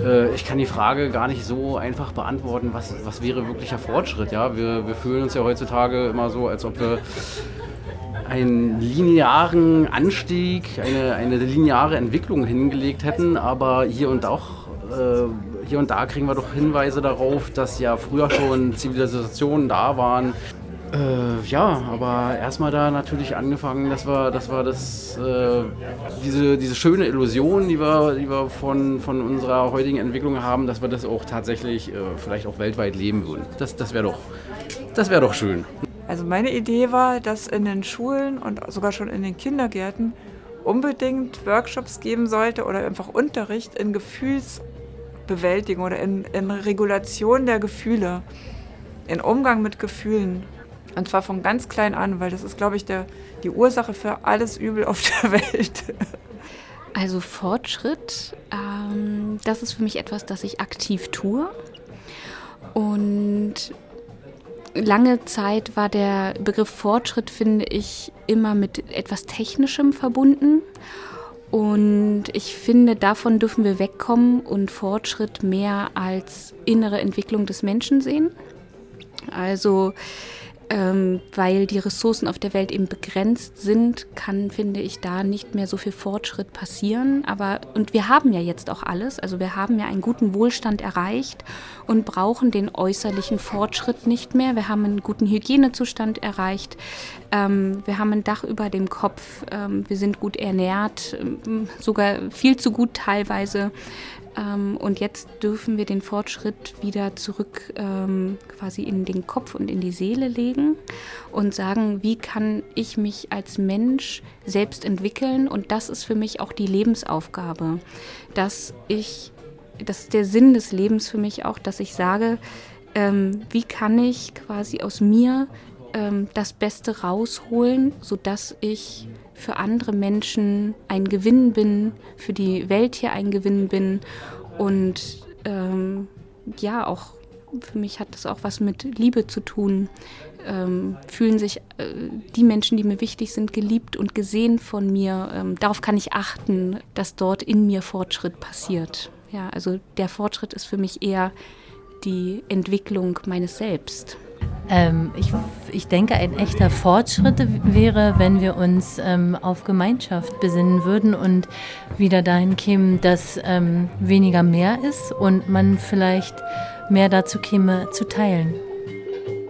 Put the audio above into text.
Ich kann die Frage gar nicht so einfach beantworten, was wäre wirklicher Fortschritt. Ja? Wir fühlen uns ja heutzutage immer so, als ob wir einen linearen Anstieg, eine lineare Entwicklung hingelegt hätten, aber hier und da kriegen wir doch Hinweise darauf, dass ja früher schon Zivilisationen da waren. Aber erstmal da natürlich angefangen, dass wir diese schöne Illusion, die wir von unserer heutigen Entwicklung haben, dass wir das auch tatsächlich vielleicht auch weltweit leben würden. Das wäre doch schön. Also meine Idee war, dass in den Schulen und sogar schon in den Kindergärten unbedingt Workshops geben sollte oder einfach Unterricht in Gefühlsbewältigung oder in Regulation der Gefühle, in Umgang mit Gefühlen. Und zwar von ganz klein an, weil das ist, glaube ich, die Ursache für alles Übel auf der Welt. Also Fortschritt, das ist für mich etwas, das ich aktiv tue. Und lange Zeit war der Begriff Fortschritt, finde ich, immer mit etwas Technischem verbunden. Und ich finde, davon dürfen wir wegkommen und Fortschritt mehr als innere Entwicklung des Menschen sehen. Also weil die Ressourcen auf der Welt eben begrenzt sind, kann, finde ich, da nicht mehr so viel Fortschritt passieren. Und wir haben ja jetzt auch alles, also wir haben ja einen guten Wohlstand erreicht und brauchen den äußerlichen Fortschritt nicht mehr. Wir haben einen guten Hygienezustand erreicht, wir haben ein Dach über dem Kopf, wir sind gut ernährt, sogar viel zu gut teilweise. Und jetzt dürfen wir den Fortschritt wieder zurück quasi in den Kopf und in die Seele legen und sagen, wie kann ich mich als Mensch selbst entwickeln? Und das ist für mich auch die Lebensaufgabe, das ist der Sinn des Lebens für mich auch, dass ich sage, wie kann ich quasi aus mir das Beste rausholen, sodass ich für andere Menschen ein Gewinn bin, für die Welt hier ein Gewinn bin und auch für mich hat das auch was mit Liebe zu tun. Fühlen sich die Menschen, die mir wichtig sind, geliebt und gesehen von mir. Darauf kann ich achten, dass dort in mir Fortschritt passiert. Ja, also der Fortschritt ist für mich eher die Entwicklung meines Selbst. Ich denke, ein echter Fortschritt wäre, wenn wir uns auf Gemeinschaft besinnen würden und wieder dahin kämen, dass weniger mehr ist und man vielleicht mehr dazu käme, zu teilen.